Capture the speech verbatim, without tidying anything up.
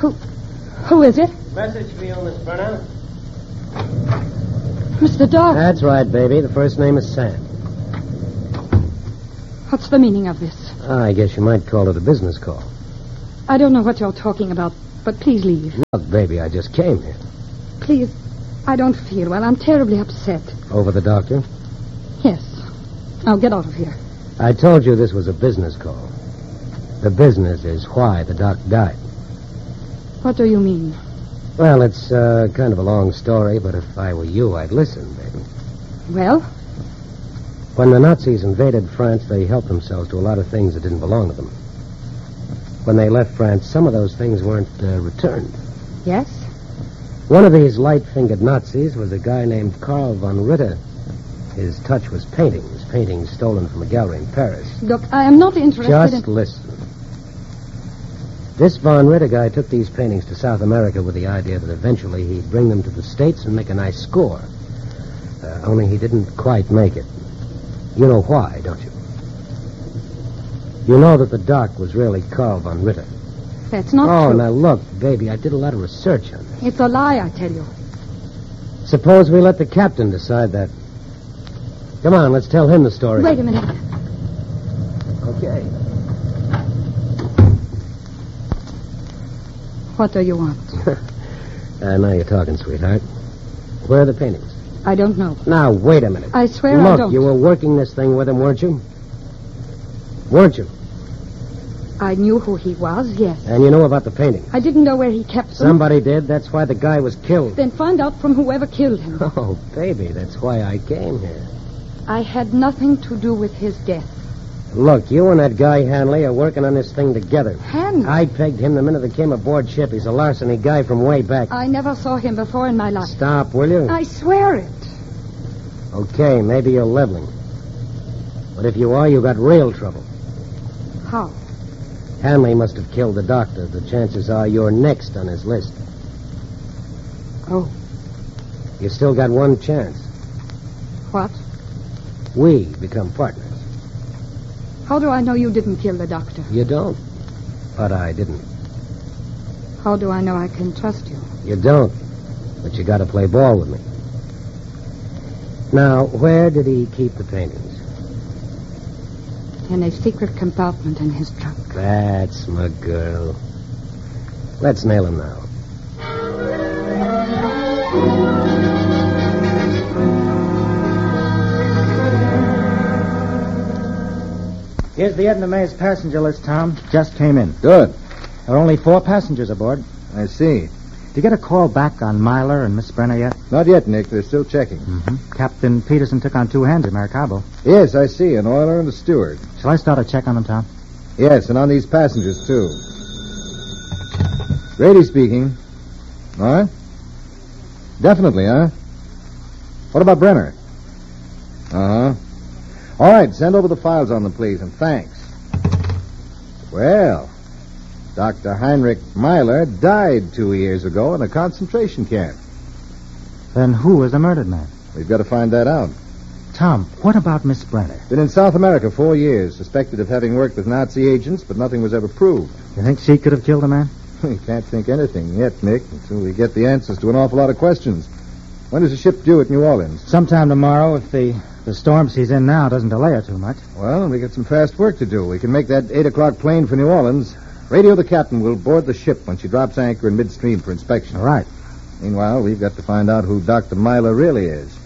Who... Who is it? Message for you, Miss Brenner. Mister Dodd. That's right, baby. The first name is Sam. What's the meaning of this? I guess you might call it a business call. I don't know what you're talking about, but please leave. Look, baby, I just came here. Please, I don't feel well. I'm terribly upset. Over the doctor? Yes. Now get out of here. I told you this was a business call. The business is why the doc died. What do you mean? Well, it's uh, kind of a long story, but if I were you, I'd listen, baby. Well? When the Nazis invaded France, they helped themselves to a lot of things that didn't belong to them. When they left France, some of those things weren't uh, returned. Yes? One of these light-fingered Nazis was a guy named Karl von Ritter. His touch was paintings, paintings stolen from a gallery in Paris. Look, I am not interested Just in... listen. This von Ritter guy took these paintings to South America with the idea that eventually he'd bring them to the States and make a nice score. Uh, only he didn't quite make it. You know why, don't you? You know that the doc was really Karl von Ritter. That's not oh, true. now look, baby, I did a lot of research on this. It's a lie, I tell you. Suppose we let the captain decide that. Come on, let's tell him the story. Wait a minute. Okay. What do you want? uh, now you're talking, sweetheart. Where are the paintings? I don't know. Now, wait a minute. I swear Look, I don't. you were working this thing with him, weren't you? Weren't you? I knew who he was, yes. And you know about the paintings? I didn't know where he kept them. Somebody did. That's why the guy was killed. Then find out from whoever killed him. Oh, baby, that's why I came here. I had nothing to do with his death. Look, you and that guy Hanley are working on this thing together. Hanley? I pegged him the minute they came aboard ship. He's a larceny guy from way back. I never saw him before in my life. Stop, will you? I swear it. Okay, maybe you're leveling. But if you are, you got real trouble. How? Hanley must have killed the doctor. The chances are you're next on his list. Oh. You still got one chance. What? We become partners. How do I know you didn't kill the doctor? You don't. But I didn't. How do I know I can trust you? You don't. But you got to play ball with me. Now, where did he keep the paintings? In a secret compartment in his trunk. That's my girl. Let's nail him now. Here's the Edna May's passenger list, Tom. Just came in. Good. There are only four passengers aboard. I see. Did you get a call back on Myler and Miss Brenner yet? Not yet, Nick. They're still checking. Mm-hmm. Captain Peterson took on two hands at Maracaibo. Yes, I see. An oiler and a steward. Shall I start a check on them, Tom? Yes, and on these passengers, too. Grady speaking. All right? Definitely, huh? What about Brenner? Uh-huh. All right, send over the files on them, please, and thanks. Well, Doctor Heinrich Myler died two years ago in a concentration camp. Then who was the murdered man? We've got to find that out. Tom, what about Miss Brenner? Been in South America four years, suspected of having worked with Nazi agents, but nothing was ever proved. You think she could have killed the man? We can't think anything yet, Nick, until we get the answers to an awful lot of questions. When does the ship due at New Orleans? Sometime tomorrow, if the, the storm she's in now doesn't delay her too much. Well, we got some fast work to do. We can make that eight o'clock plane for New Orleans. Radio the captain. We'll board the ship when she drops anchor in midstream for inspection. All right. Meanwhile, we've got to find out who Doctor Myler really is.